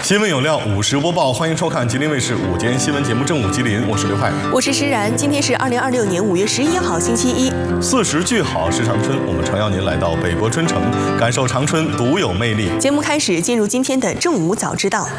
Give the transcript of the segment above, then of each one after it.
新闻有料，午时播报，欢迎收看吉林卫视午间新闻节目《正午吉林》，我是刘海， 我是施然。今天是2026年5月11号，星期一。 40句好是长春，我们诚邀您来到北国春城，感受长春独有魅力。 节目开始，进入今天的正午早知道。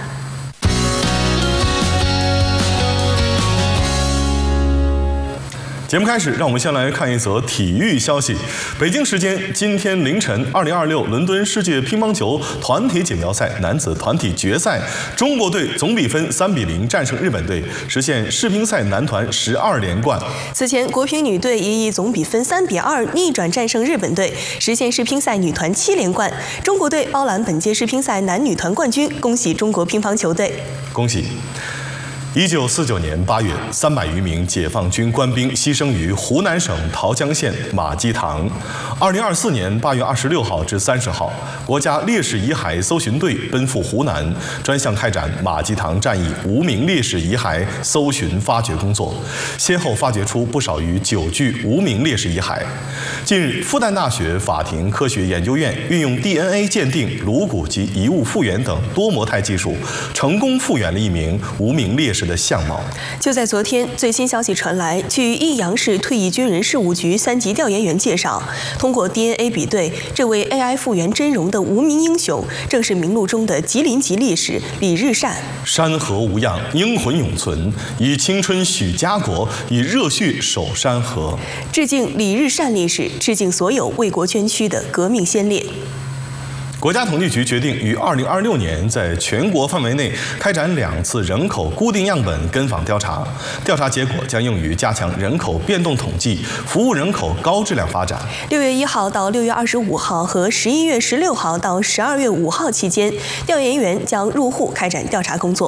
节目开始，让我们先来看一则体育消息。北京时间今天凌晨，2026伦敦世界乒乓球团体锦标赛男子团体决赛，中国队总比分3-0战胜日本队，实现世乒赛男团12连冠。 此前，国乒女队也以总比分3-2逆转战胜日本队，实现世乒赛女团7连冠。中国队包揽本届世乒赛男女团冠军，恭喜中国乒乓球队！ 恭喜！1949年8月，300余名解放军官兵牺牲于湖南省桃江县马基塘。2024年8月26号至30号，国家烈士遗骸搜寻队奔赴湖南，专项开展马基塘战役无名烈士遗骸搜寻发掘工作，先后发掘出不少于9具无名烈士遗骸。近日，复旦大学法庭科学研究院运用 DNA 鉴定颅骨及遗物复原等多模态技术，成功复原了一名无名烈士的相貌。 就在昨天，最新消息传来，据益阳市退役军人事务局3级调研员介绍，通过 DNA 比对，这位 AI 复原真容的无名英雄，正是名录中的吉林籍烈士李日善。 山河无恙，英魂永存，以青春许家国，以热血守山河。 致敬李日善烈士，致敬所有为国捐躯的革命先烈。 国家统计局决定于2026年在全国范围内开展2次人口固定样本跟访调查，调查结果将用于加强人口变动统计，服务人口高质量发展。 6月1号到6月25号和11月16号到12月5号期间，调研员将入户开展调查工作。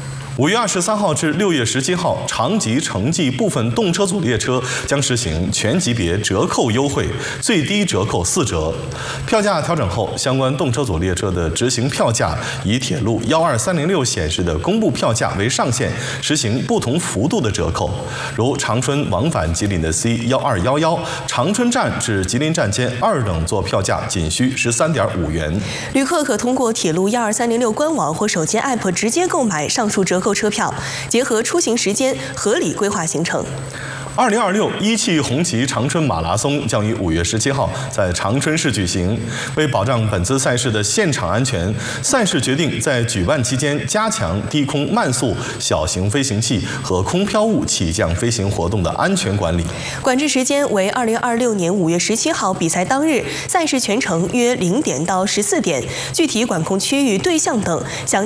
5月23号至6月17号，长吉城际部分动车组列车将实行全级别折扣优惠，最低折扣4折。票价调整后，相关动车组列车的执行票价以铁路12306显示的公布票价为上限，实行不同幅度的折扣。如长春往返吉林的 C1211，长春站至吉林站间2等座票价仅需13.5元。 旅客可通过铁路12306官网或手机 App 直接购买上述折扣车票，结合出行时间，合理规划行程。 2026一汽红旗长春马拉松将于5月17号在长春市举行。为保障本次赛事的现场安全，赛事决定在举办期间加强低空慢速小型飞行器和空飘物起降飞行活动的安全管理。 管制时间为2026年5月17号比赛当日，赛事全程约0点到14点，具体管控区域、对象等详